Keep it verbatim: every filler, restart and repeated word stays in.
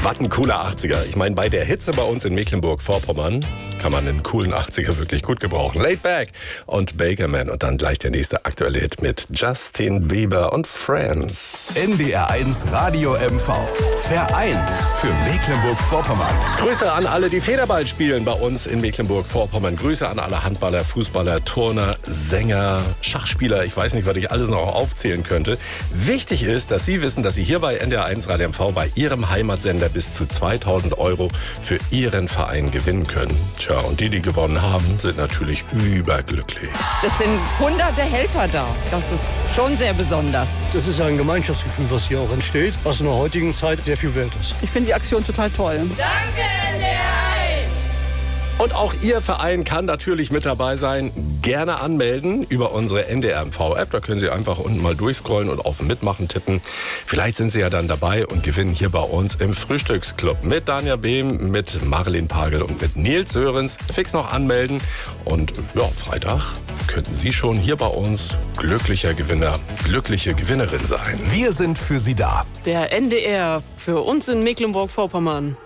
Was ein cooler achtziger. Ich meine, bei der Hitze bei uns in Mecklenburg-Vorpommern kann man einen coolen achtziger wirklich gut gebrauchen. Laid Back und Bakerman und dann gleich der nächste aktuelle Hit mit Justin Bieber und Friends. N D R eins Radio M V. Vereint für Mecklenburg-Vorpommern. Grüße an alle, die Federball spielen bei uns in Mecklenburg-Vorpommern. Grüße an alle Handballer, Fußballer, Turner, Sänger, Schachspieler. Ich weiß nicht, was ich alles noch aufzählen könnte. Wichtig ist, dass Sie wissen, dass Sie hier bei N D R eins Radio M V bei Ihrem Heimatsender bis zu zweitausend Euro für Ihren Verein gewinnen können. Tja, und die, die gewonnen haben, sind natürlich überglücklich. Es sind hunderte Helfer da. Das ist schon sehr besonders. Das ist ein Gemeinschaftsgefühl, was hier auch entsteht, was in der heutigen Zeit sehr viel wert ist. Ich finde die Aktion total toll. Danke, N D R eins! Und auch Ihr Verein kann natürlich mit dabei sein. Gerne anmelden über unsere N D R M V-App. Da können Sie einfach unten mal durchscrollen und auf Mitmachen tippen. Vielleicht sind Sie ja dann dabei und gewinnen hier bei uns im Frühstücksclub mit Danja Behm, mit Marilyn Pagel und mit Nils Sörensen. Fix noch anmelden. Und ja, Freitag könnten Sie schon hier bei uns glücklicher Gewinner, glückliche Gewinnerin sein. Wir sind für Sie da. Der N D R für uns in Mecklenburg-Vorpommern.